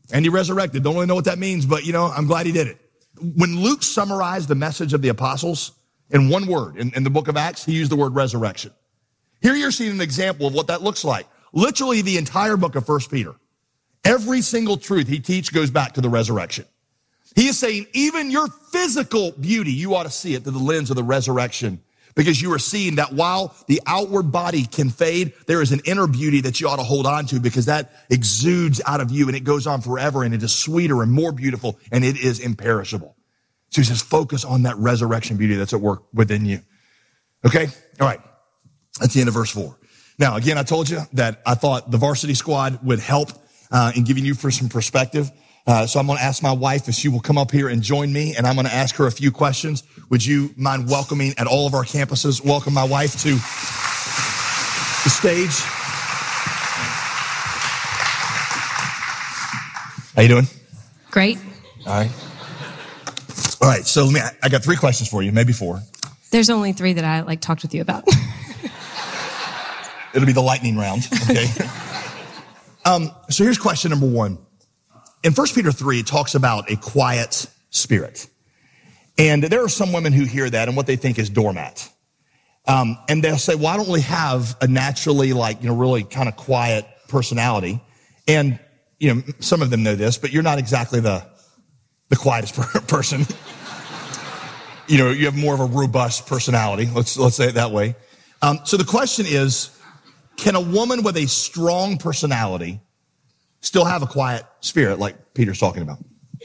And he resurrected. Don't really know what that means, but I'm glad he did it. When Luke summarized the message of the apostles in one word in the book of Acts, he used the word resurrection. Here you're seeing an example of what that looks like. Literally the entire book of 1 Peter. Every single truth he teaches goes back to the resurrection. He is saying even your physical beauty, you ought to see it through the lens of the resurrection, because you are seeing that while the outward body can fade, there is an inner beauty that you ought to hold on to, because that exudes out of you and it goes on forever and it is sweeter and more beautiful and it is imperishable. So he says, focus on that resurrection beauty that's at work within you. Okay? All right. That's the end of verse 4. Now, again, I told you that I thought the varsity squad would help in giving you some perspective. So I'm going to ask my wife if she will come up here and join me, and I'm going to ask her a few questions. Would you mind welcoming at all of our campuses? Welcome my wife to the stage. How you doing? Great. All right. All right. So I got 3 questions for you, maybe 4. There's only 3 that I talked with you about. It'll be the lightning round. Okay. So here's question number 1. In 1 Peter 3, it talks about a quiet spirit. And there are some women who hear that and what they think is doormat. And they'll say, well, I don't really have a naturally really kind of quiet personality. And, some of them know this, but you're not exactly the quietest person. You have more of a robust personality. Let's say it that way. So the question is, can a woman with a strong personality still have a quiet spirit like Peter's talking about?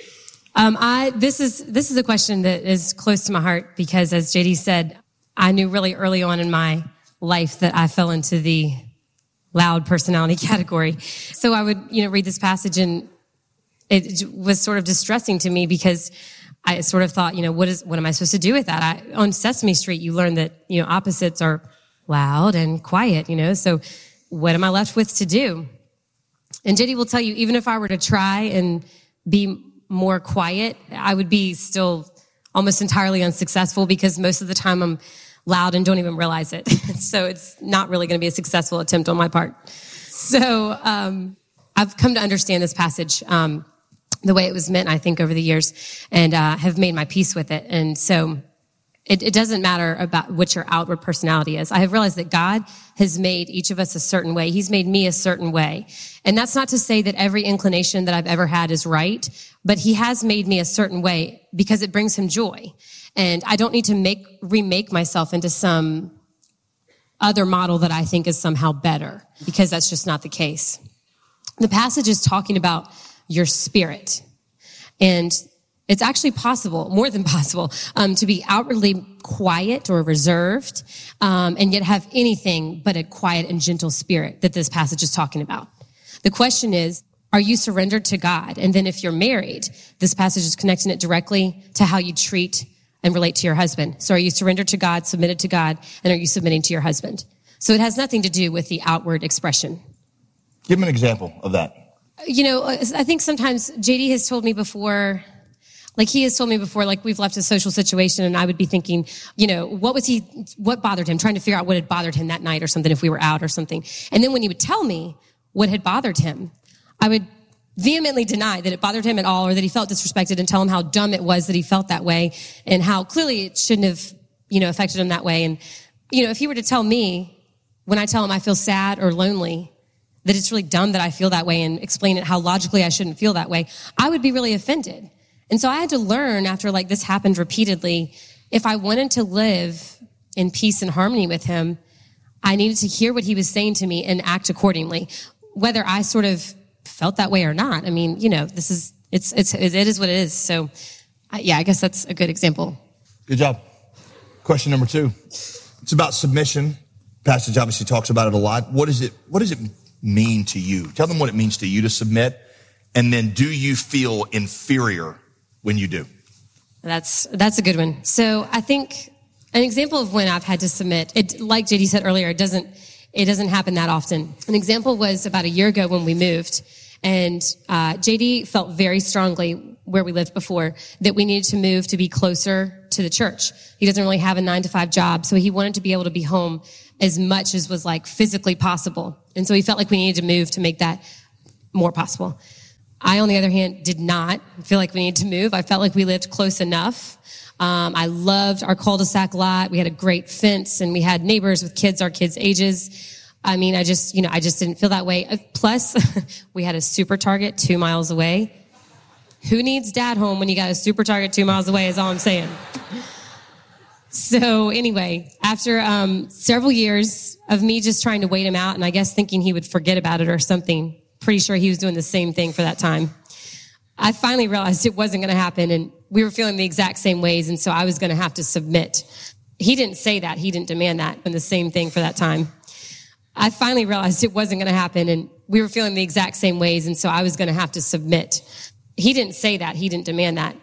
This is a question that is close to my heart, because as JD said, I knew really early on in my life that I fell into the loud personality category. So I would, read this passage, and it was sort of distressing to me, because I sort of thought, what am I supposed to do with that? On Sesame Street, you learn that, opposites are loud and quiet, so what am I left with to do? And JD will tell you, even if I were to try and be more quiet, I would be still almost entirely unsuccessful, because most of the time I'm loud and don't even realize it. So it's not really going to be a successful attempt on my part. So I've come to understand this passage the way it was meant, I think, over the years, and have made my peace with it. And so it doesn't matter about what your outward personality is. I have realized that God has made each of us a certain way. He's made me a certain way. And that's not to say that every inclination that I've ever had is right, but he has made me a certain way because it brings him joy. And I don't need to remake myself into some other model that I think is somehow better, because that's just not the case. The passage is talking about your spirit. And it's actually possible, more than possible, to be outwardly quiet or reserved, and yet have anything but a quiet and gentle spirit that this passage is talking about. The question is, are you surrendered to God? And then if you're married, this passage is connecting it directly to how you treat and relate to your husband. So are you surrendered to God, submitted to God, and are you submitting to your husband? So it has nothing to do with the outward expression. Give me an example of that. I think sometimes JD has told me before, we've left a social situation and I would be thinking, what bothered him, trying to figure out what had bothered him that night or something, if we were out or something. And then when he would tell me what had bothered him, I would vehemently deny that it bothered him at all, or that he felt disrespected, and tell him how dumb it was that he felt that way and how clearly it shouldn't have, affected him that way. And, if he were to tell me, when I tell him I feel sad or lonely, that it's really dumb that I feel that way, and explain it how logically I shouldn't feel that way, I would be really offended. And so I had to learn, after this happened repeatedly, if I wanted to live in peace and harmony with him, I needed to hear what he was saying to me and act accordingly, whether I sort of felt that way or not. I mean, it is what it is. So I guess that's a good example. Good job. Question number 2. It's about submission. Passage obviously talks about it a lot. What does it mean to you? Tell them what it means to you to submit. And then, do you feel inferior when you do? That's a good one. So I think an example of when I've had to submit, like JD said earlier, it doesn't happen that often. An example was about a year ago when we moved, and JD felt very strongly, where we lived before, that we needed to move to be closer to the church. He doesn't really have a 9-to-5 job, so he wanted to be able to be home as much as was physically possible. And so he felt like we needed to move to make that more possible. I, on the other hand, did not feel like we needed to move. I felt like we lived close enough. I loved our cul-de-sac lot. We had a great fence, and we had neighbors with kids our kids' ages. I mean, I just didn't feel that way. Plus, we had a Super Target 2 miles away. Who needs dad home when you got a Super Target 2 miles away is all I'm saying. So anyway, after several years of me just trying to wait him out and I guess thinking he would forget about it or something, pretty sure he was doing the same thing for that time, I finally realized it wasn't going to happen, and we were feeling the exact same ways, and so I was going to have to submit. He didn't say that. He didn't demand that, and the same thing for that time. I finally realized it wasn't going to happen, and we were feeling the exact same ways, and so I was going to have to submit. He didn't say that. He didn't demand that.